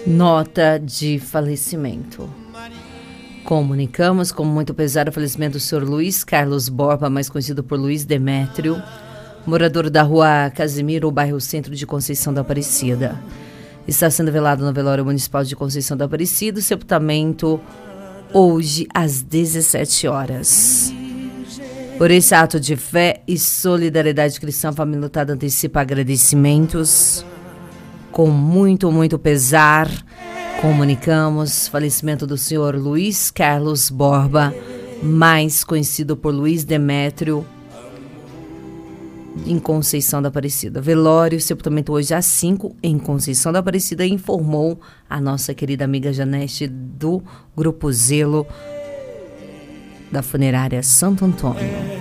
Nota de falecimento. Comunicamos com muito pesar o falecimento do senhor Luiz Carlos Borba, mais conhecido por Luiz Demétrio, morador da rua Casimiro, bairro Centro de Conceição da Aparecida. Está sendo velado no velório municipal de Conceição da Aparecida, o sepultamento hoje às 17 horas. Por esse ato de fé e solidariedade cristã, a família lutada antecipa agradecimentos. Com muito, muito pesar, comunicamos falecimento do senhor Luiz Carlos Borba, mais conhecido por Luiz Demétrio, em Conceição da Aparecida. Velório, sepultamento hoje às 5 em Conceição da Aparecida, informou a nossa querida amiga Janete do Grupo Zelo da Funerária Santo Antônio.